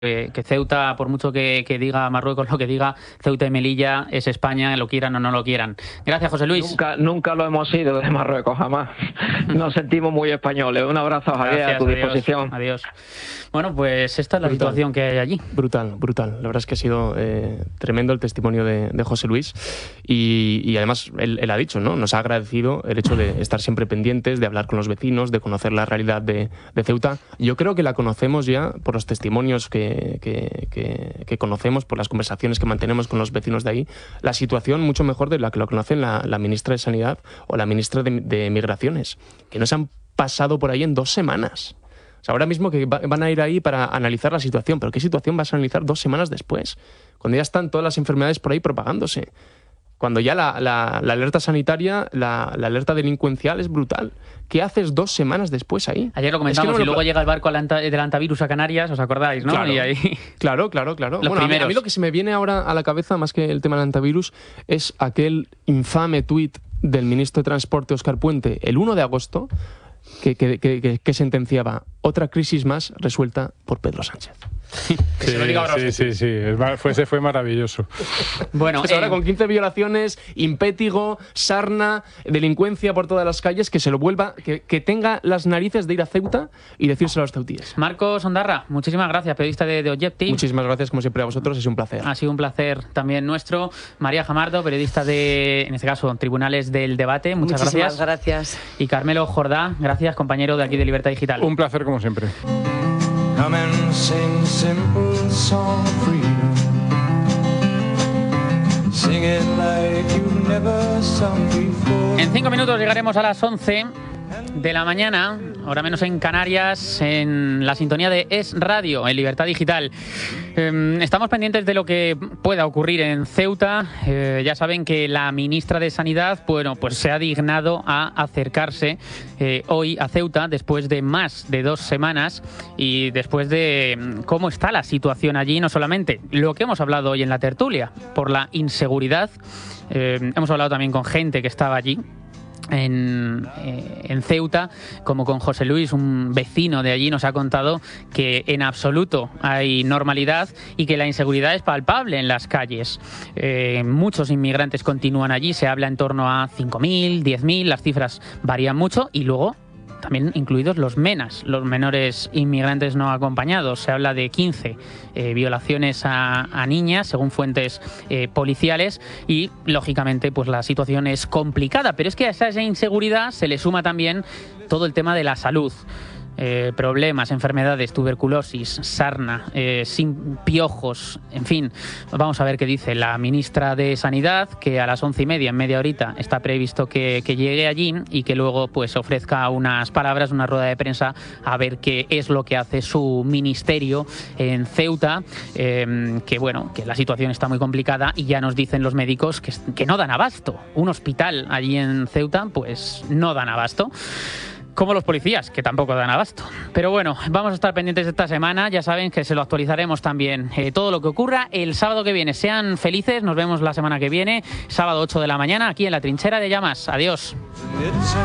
que Ceuta, por mucho que diga Marruecos lo que diga, Ceuta y Melilla es España, lo quieran o no lo quieran. Gracias, José Luis. Nunca lo hemos sido de Marruecos, jamás. Nos sentimos muy españoles. Un abrazo, Javier, Gracias, a tu disposición. Adiós. Bueno, pues esta es la situación que hay allí. Brutal. La verdad es que ha sido tremendo el testimonio de José Luis y además él ha dicho, ¿no? Nos ha agradecido el hecho de estar siempre pendientes, de hablar con los vecinos, de conocer la realidad de Ceuta. Yo creo que la conocemos ya por los testimonios que conocemos, por las conversaciones que mantenemos con los vecinos de ahí, la situación mucho mejor de la que lo conocen la ministra de Sanidad o la ministra de Migraciones, que no se han pasado por ahí en 2 semanas. O sea, ahora mismo que van a ir ahí para analizar la situación, pero ¿qué situación vas a analizar 2 semanas después? Cuando ya están todas las enfermedades por ahí propagándose. Cuando ya la alerta sanitaria, la alerta delincuencial es brutal. ¿Qué haces 2 semanas después ahí? Ayer lo comentamos, y luego llega el barco del antivirus a Canarias, ¿os acordáis, no? Claro, y ahí... claro. Bueno, a mí lo que se me viene ahora a la cabeza, más que el tema del antivirus, es aquel infame tuit del ministro de Transporte, Óscar Puente, el 1 de agosto, que sentenciaba: otra crisis más resuelta por Pedro Sánchez. Sí. Fue maravilloso. Bueno, pues ahora con 15 violaciones, impétigo, sarna, delincuencia por todas las calles, que se lo vuelva, que tenga las narices de ir a Ceuta y decírselo a los ceutíes. Marcos Ondarra, muchísimas gracias, periodista de Objective. Muchísimas gracias, como siempre, a vosotros, es un placer. Ha sido un placer también nuestro. María Jamardo, periodista en este caso, Tribunales del Debate, Muchísimas gracias. Y Carmelo Jordá, gracias, compañero de aquí de Libertad Digital. Un placer, como siempre. Come and sing simple song of freedom. Sing it like you've never sung before. En 5 minutos llegaremos a las 11 de la mañana, hora menos en Canarias, en la sintonía de Es Radio, en Libertad Digital. Estamos pendientes de lo que pueda ocurrir en Ceuta. Ya saben que la ministra de Sanidad, bueno, pues se ha dignado a acercarse hoy a Ceuta después de más de 2 semanas y después de cómo está la situación allí, no solamente lo que hemos hablado hoy en la tertulia, por la inseguridad. Hemos hablado también con gente que estaba allí en Ceuta, como con José Luis, un vecino de allí, nos ha contado que en absoluto hay normalidad y que la inseguridad es palpable en las calles. Muchos inmigrantes continúan allí, se habla en torno a 5.000, 10.000, las cifras varían mucho, y luego también incluidos los MENAs, los menores inmigrantes no acompañados. Se habla de 15 violaciones a niñas, según fuentes policiales, y lógicamente pues la situación es complicada. Pero es que a esa inseguridad se le suma también todo el tema de la salud. Problemas, enfermedades, tuberculosis, sarna, sin piojos, en fin. Vamos a ver qué dice la ministra de Sanidad, que a las 11:30, en media horita, está previsto que llegue allí y que luego pues ofrezca unas palabras, una rueda de prensa, a ver qué es lo que hace su ministerio en Ceuta, que bueno, que la situación está muy complicada y ya nos dicen los médicos que no dan abasto. Un hospital allí en Ceuta pues no dan abasto. Como los policías, que tampoco dan abasto. Pero bueno, vamos a estar pendientes de esta semana. Ya saben que se lo actualizaremos también todo lo que ocurra el sábado que viene. Sean felices, nos vemos la semana que viene, sábado 8 de la mañana, aquí en La Trinchera de Llamas. Adiós.